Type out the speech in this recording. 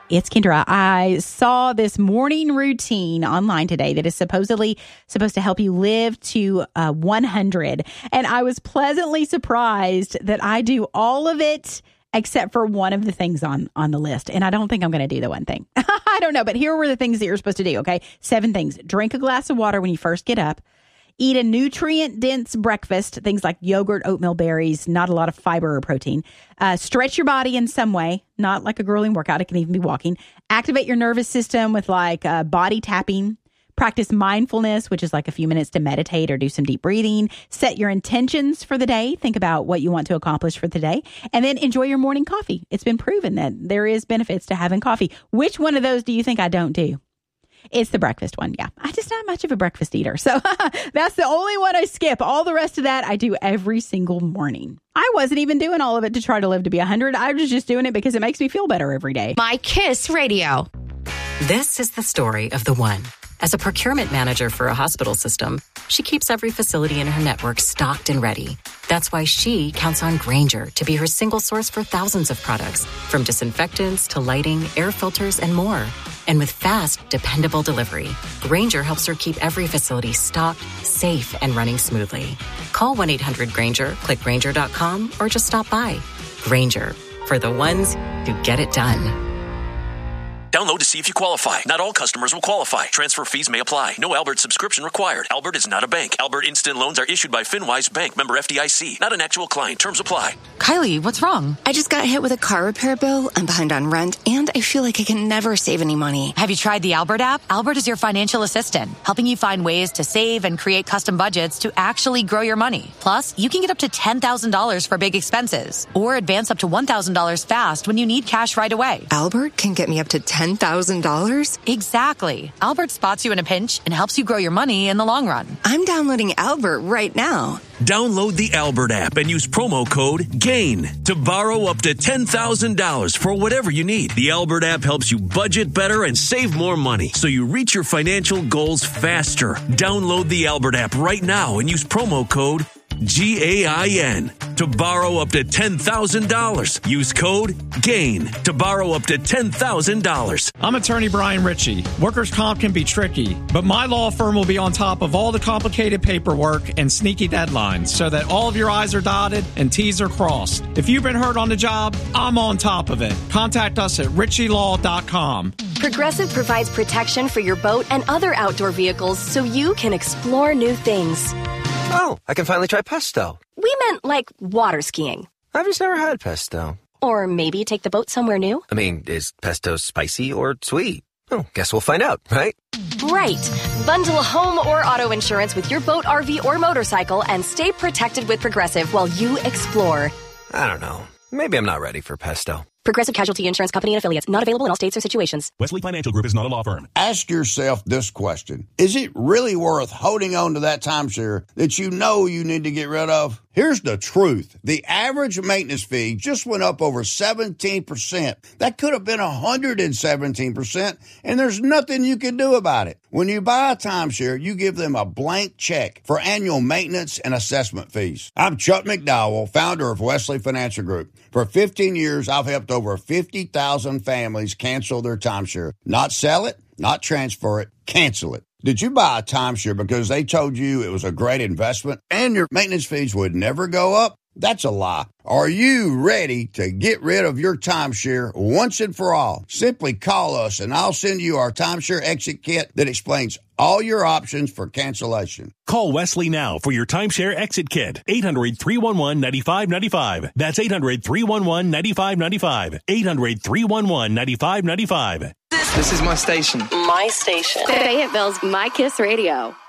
It's Kendra. I saw this morning routine online today that is supposedly supposed to help you live to 100. And I was pleasantly surprised that I do all of it except for one of the things on the list. And I don't think I'm going to do the one thing. I don't know. But here were the things that you're supposed to do. Okay. 7 things. Drink a glass of water when you first get up. Eat a nutrient-dense breakfast, things like yogurt, oatmeal, berries, not a lot of fiber or protein. Stretch your body in some way, not like a grueling workout. It can even be walking. Activate your nervous system with like body tapping. Practice mindfulness, which is like a few minutes to meditate or do some deep breathing. Set your intentions for the day. Think about what you want to accomplish for the day. And then enjoy your morning coffee. It's been proven that there is benefits to having coffee. Which one of those do you think I don't do? It's the breakfast one. Yeah. I'm just not much of a breakfast eater. So that's the only one I skip. All the rest of that I do every single morning. I wasn't even doing all of it to try to live to be 100. I was just doing it because it makes me feel better every day. My Kiss Radio. This is the story of the one. As a procurement manager for a hospital system, she keeps every facility in her network stocked and ready. That's why she counts on Grainger to be her single source for thousands of products, from disinfectants to lighting, air filters, and more. And with fast, dependable delivery, Grainger helps her keep every facility stocked, safe, and running smoothly. Call 1-800-GRAINGER, click Grainger.com, or just stop by. Grainger, for the ones who get it done. Download to see if you qualify. Not all customers will qualify. Transfer fees may apply. No Albert subscription required. Albert is not a bank. Albert Instant Loans are issued by FinWise Bank, member FDIC. Not an actual client. Terms apply. Kylie, what's wrong? I just got hit with a car repair bill. I'm behind on rent, and I feel like I can never save any money. Have you tried the Albert app? Albert is your financial assistant, helping you find ways to save and create custom budgets to actually grow your money. Plus, you can get up to $10,000 for big expenses, or advance up to $1,000 fast when you need cash right away. Albert can get me up to $10,000? Exactly. Albert spots you in a pinch and helps you grow your money in the long run. I'm downloading Albert right now. Download the Albert app and use promo code GAIN to borrow up to $10,000 for whatever you need. The Albert app helps you budget better and save more money so you reach your financial goals faster. Download the Albert app right now and use promo code GAIN to borrow up to $10,000. Use code GAIN to borrow up to $10,000. I'm attorney Brian Ritchie. Workers' comp can be tricky, but my law firm will be on top of all the complicated paperwork and sneaky deadlines so that all of your I's are dotted and T's are crossed. If you've been hurt on the job, I'm on top of it. Contact us at ritchielaw.com. Progressive provides protection for your boat and other outdoor vehicles so you can explore new things. Oh, I can finally try pesto. We meant like water skiing. I've just never had pesto. Or maybe take the boat somewhere new. I mean, is pesto spicy or sweet? Oh, guess we'll find out, right? Right. Bundle home or auto insurance with your boat, RV, or motorcycle and stay protected with Progressive while you explore. I don't know. Maybe I'm not ready for pesto. Progressive Casualty Insurance Company and Affiliates. Not available in all states or situations. Wesley Financial Group is not a law firm. Ask yourself this question. Is it really worth holding on to that timeshare that you know you need to get rid of? Here's the truth. The average maintenance fee just went up over 17%. That could have been 117%, and there's nothing you can do about it. When you buy a timeshare, you give them a blank check for annual maintenance and assessment fees. I'm Chuck McDowell, founder of Wesley Financial Group. For 15 years, I've helped over 50,000 families cancel their timeshare. Not sell it, not transfer it, cancel it. Did you buy a timeshare because they told you it was a great investment and your maintenance fees would never go up? That's a lie. Are you ready to get rid of your timeshare once and for all? Simply call us and I'll send you our timeshare exit kit that explains all your options for cancellation. Call Wesley now for your timeshare exit kit. 800-311-9595. That's 800-311-9595. 800-311-9595. This is my station. My station. Fayetteville's My Kiss Radio.